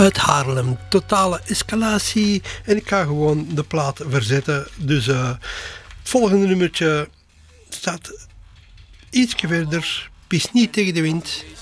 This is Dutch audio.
uit Haarlem. Totale escalatie. En ik ga gewoon de plaat verzetten. Dus het volgende nummertje staat ietsje verder. Pist niet tegen de wind.